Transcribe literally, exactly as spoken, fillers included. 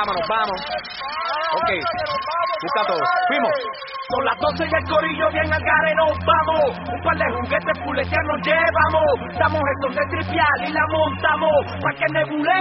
vámonos, vamos. Ok, busca todo. Fuimos. Con las doce y el corillo bien al gare nos vamos. Un par de juguetes puletear nos llevamos. Damos estos de tripial y la montamos. Pa' que nebule.